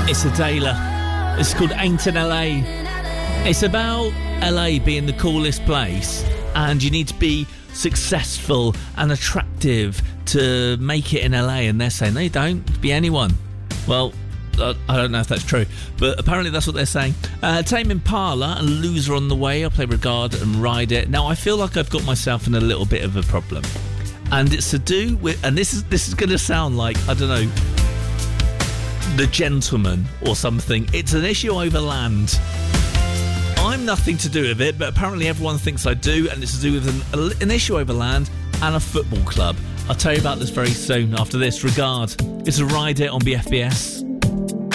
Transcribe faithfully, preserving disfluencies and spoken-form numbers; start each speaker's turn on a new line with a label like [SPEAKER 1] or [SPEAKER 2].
[SPEAKER 1] It's a Dayla. It's called Ain't in L A. It's about L A being the coolest place, and you need to be successful and attractive to make it in L A, and they're saying they don't be anyone. Well, I don't know if that's true, but apparently that's what they're saying. Uh, Tame Impala and Loser on the way. I'll play Regard and Ride It. Now, I feel like I've got myself in a little bit of a problem, and it's to do with, and this is this is going to sound like, I don't know, The Gentleman or something. It's an issue over land. I'm nothing to do with it, but apparently everyone thinks I do, and it's to do with an, an issue over land and a football club. I'll tell you about this very soon after this. Regard. It's a Ride It on B F B S.